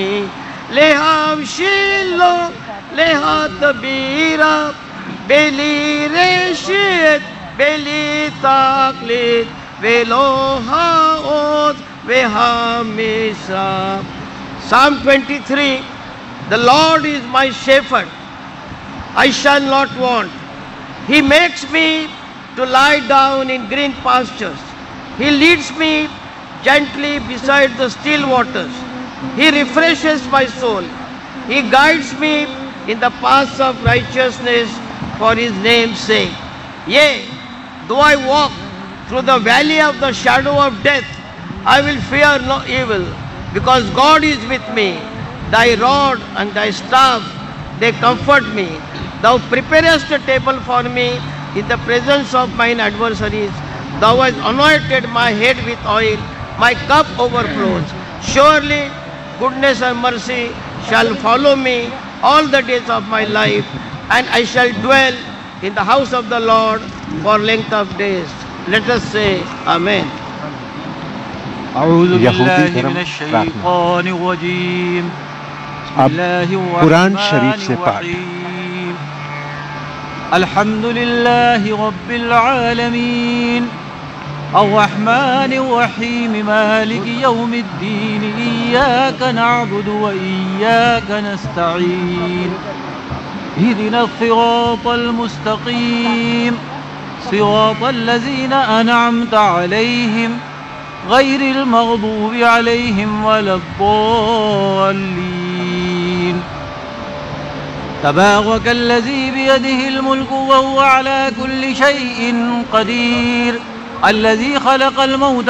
Lehav Shilo, Lehat Bira, Beli Reshit, Beli Taklit, Velo Haot, Vehamisa. Psalm 23. The Lord is my shepherd, I shall not want. He makes me to lie down in green pastures. He leads me gently beside the still waters. He refreshes my soul. He guides me in the paths of righteousness for His name's sake. Yea, though I walk through the valley of the shadow of death, I will fear no evil, because God is with me. Thy rod and thy staff, they comfort me. Thou preparest a table for me in the presence of mine adversaries. Thou hast anointed my head with oil, my cup overflows. Surely goodness and mercy shall follow me all the days of my life, and I shall dwell in the house of the Lord for length of days. Let us say Amen. أعوذ بالله من الشيطان الرجيم. بسم الله الرحمن الرحيم. الحمد لله رب العالمين الرحمن الرحيم مالك يوم الدين إياك نعبد وإياك نستعين اهدنا الصراط المستقيم صراط الذين أنعمت عليهم غير المغضوب عليهم ولا الضالين. تبارك الذي بيده الملك وهو على كل شيء قدير الذي خلق الموت